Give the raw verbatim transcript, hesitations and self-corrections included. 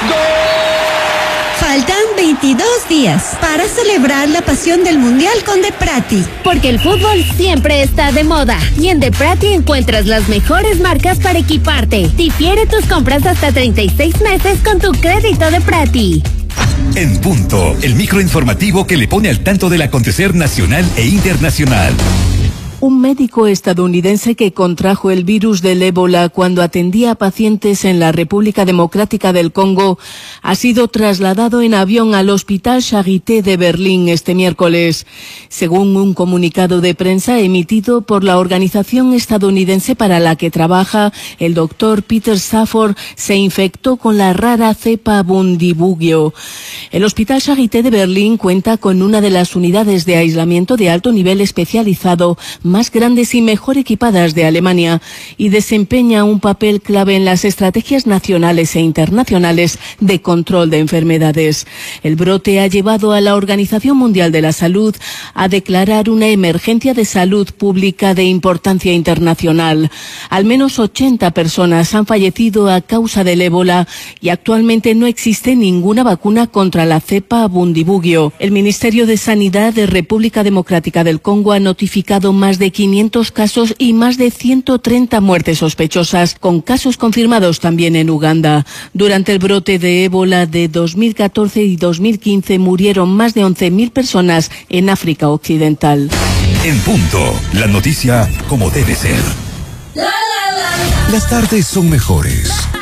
Faltan veintidós días para celebrar la pasión del Mundial con Deprati. Porque el fútbol siempre está de moda. Y en Deprati encuentras las mejores marcas para equiparte. Difiere tus compras hasta treinta y seis meses con tu crédito Deprati. En punto, el microinformativo que le pone al tanto del acontecer nacional e internacional. Un médico estadounidense que contrajo el virus del ébola cuando atendía a pacientes en la República Democrática del Congo ha sido trasladado en avión al Hospital Charité de Berlín este miércoles. Según un comunicado de prensa emitido por la organización estadounidense para la que trabaja, el doctor Peter Safford se infectó con la rara cepa Bundibugyo. El Hospital Charité de Berlín cuenta con una de las unidades de aislamiento de alto nivel especializado más grandes y mejor equipadas de Alemania y desempeña un papel clave en las estrategias nacionales e internacionales de control de enfermedades. El brote ha llevado a la Organización Mundial de la Salud a declarar una emergencia de salud pública de importancia internacional. Al menos ochenta personas han fallecido a causa del ébola y actualmente no existe ninguna vacuna contra la cepa Bundibugyo. El Ministerio de Sanidad de República Democrática del Congo ha notificado más de quinientos casos y más de ciento treinta muertes sospechosas, con casos confirmados también en Uganda. Durante el brote de ébola de dos mil catorce y dos mil quince murieron más de once mil personas en África Occidental. En punto, la noticia como debe ser. Las tardes son mejores